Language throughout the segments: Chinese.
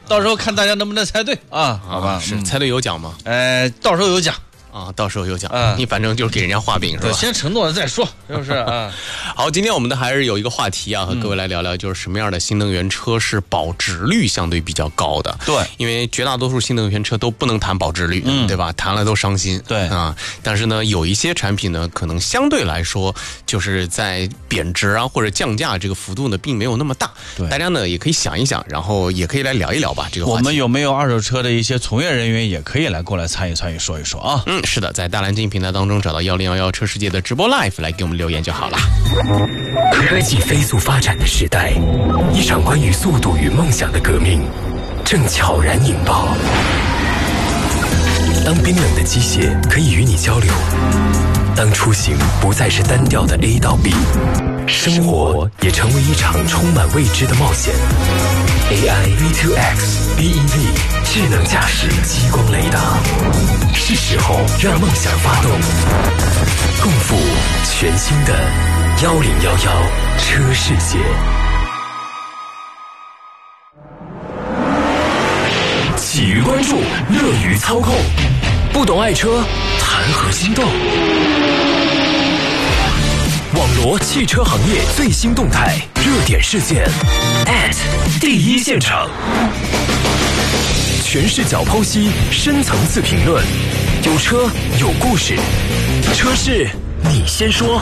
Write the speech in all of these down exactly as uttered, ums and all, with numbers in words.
到时候看大家能不能猜对啊？好吧， 是、嗯、猜对有奖吗？ 呃，到时候有奖。 啊，到时候有奖， 嗯， 你反正就是给人家画饼是吧？ 对，先承诺了再说，是不是啊？ 好，今天我们的还是有一个话题啊，和各位来聊聊，就是什么样的新能源车是保值率相对比较高的？ 对， 因为绝大多数新能源车都不能谈保值率，嗯，对吧？谈了都伤心， 对啊。但是呢，有一些产品呢，可能相对来说，就是在贬值啊或者降价这个幅度呢，并没有那么大。 对， 大家呢也可以想一想，然后也可以来聊一聊吧。这个话题， 我们有没有二手车的一些从业人员也可以来过来参与参与说一说啊？ 嗯，是的，在大蓝鲸平台当中找到幺零幺幺车世界的直播 live 来给我们留言就好了。 科技飞速发展的时代，一场关于速度与梦想的革命正悄然引爆。当冰冷的机械可以与你交流，当出行不再是单调的 A 到 B， 生活也成为一场充满未知的冒险。A I V 二 X B E V 智能驾驶激光雷达，是时候让梦想发动，共赴全新的幺零幺幺车世界。喜于关注，乐于操控，不懂爱车，谈何心动？网罗汽车行业最新动态、热点事件 at 第一现场，全视角剖析，深层次评论，有车有故事，车事你先说。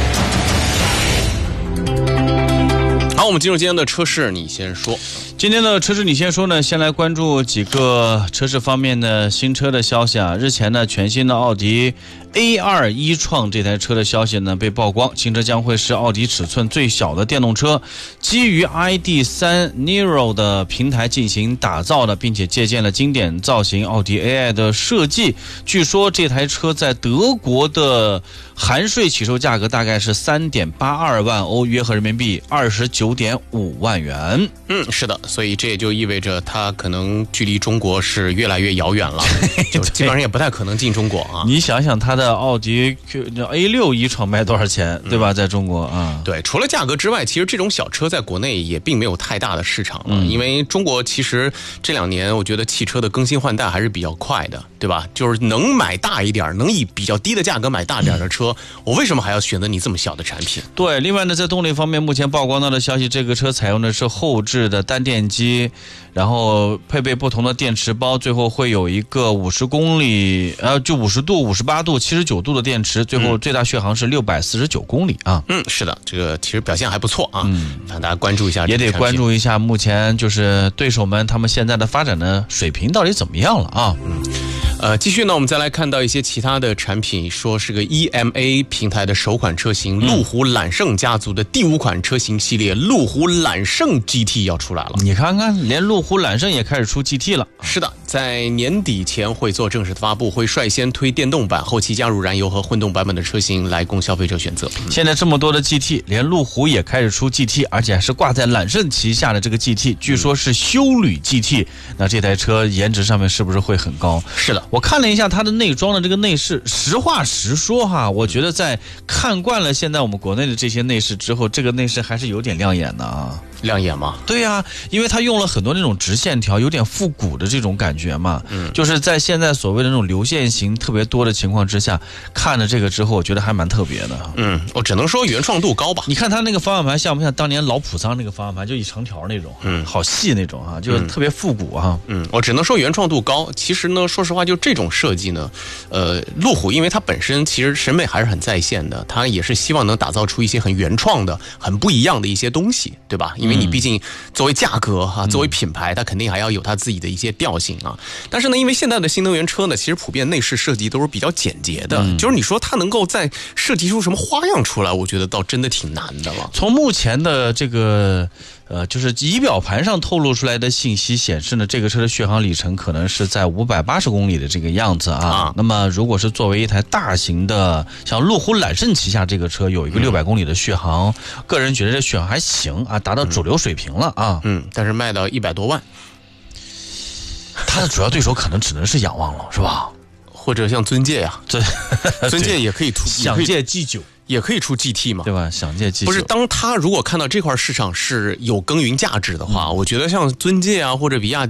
好，我们进入今天的车事你先说。 今天的车市你先说呢，先来关注几个车市方面的新车的消息啊。日前呢，全新的奥迪 A 二 一创这台车的消息呢被曝光，新车将会是奥迪尺寸最小的电动车，基于 I D 三 Nero 的平台进行打造的，并且借鉴了经典造型奥迪 A I 的设计。据说这台车在德国的含税起售价格大概是 三点八二万欧，约合人民币二十九点五万元。 嗯，是的，所以这也就意味着它可能距离中国是越来越遥远了，就基本上也不太可能进中国啊。 你想想它的奥迪 A 六 一创卖多少钱，对吧？在中国啊， 对，除了价格之外，其实这种小车在国内也并没有太大的市场了，嗯、因为中国其实这两年我觉得汽车的更新换代还是比较快的，对吧？就是能买大一点，能以比较低的价格买大点的车，嗯、我为什么还要选择你这么小的产品？ 对，另外呢，在动力方面，目前曝光到的消息，这个车采用的是后置的单电机，然后配备不同的电池包，最后会有一个五十公里，呃，就五十度、五十八度、七十九度的电池，最后最大续航是六百四十九公里啊。 嗯，是的，这个其实表现还不错啊。嗯，让大家关注一下， 也得关注一下目前就是对手们他们现在的发展的水平到底怎么样了啊。 嗯。呃，继续呢，我们再来看到一些其他的产品，说是个 E M A 平台的首款车型，路虎揽胜家族的第五款车型系列，路虎揽胜 G T 要出来了。 你看看，连路虎揽胜也开始出 G T 了。 是的，在年底前会做正式的发布，会率先推电动版，后期加入燃油和混动版本的车型来供消费者选择。 嗯、现在这么多的 G T， 连路虎也开始出 G T， 而且是挂在揽胜旗下的这个 G T， 据说是休旅 G T，、嗯、那这台车颜值上面是不是会很高？ 是的， 我看了一下它的内装的这个内饰，实话实说哈，我觉得在看惯了现在我们国内的这些内饰之后，这个内饰还是有点亮眼的啊。 亮眼吗？ 对呀、啊，因为它用了很多那种直线条，有点复古的这种感觉嘛。嗯，就是在现在所谓的那种流线型特别多的情况之下，看了这个之后，我觉得还蛮特别的。 嗯，我只能说原创度高吧。 你看它那个方向盘像不像当年老普桑那个方向盘，就一长条那种，嗯，好细那种啊，就特别复古啊。 嗯，我只能说原创度高。其实呢，说实话，就这种设计呢，呃，路虎因为它本身其实审美还是很在线的，它也是希望能打造出一些很原创的、很不一样的一些东西，对吧？因为你毕竟作为价格哈、啊，作为品牌，它肯定还要有它自己的一些调性啊。但是呢，因为现在的新能源车呢，其实普遍内饰设计都是比较简洁的，嗯、就是你说它能够再设计出什么花样出来，我觉得倒真的挺难的了。 从目前的这个呃，就是仪表盘上透露出来的信息显示呢，这个车的续航里程可能是在五百八十公里的这个样子啊。啊那么如果是作为一台大型的，像路虎揽胜旗下这个车有一个六百公里的续航，嗯、个人觉得这续航还行啊，达到主流水平了啊。 嗯，但是卖到一百多万， 它的主要对手可能只能是仰望了，是吧？ 或者像尊界呀、啊， 对， 尊界也可以出， 想借 G 九。 也可以出 G T 嘛， 对吧？想借 G 九不是，当他如果看到这块市场是有耕耘价值的话，嗯、我觉得像尊界啊或者比亚迪。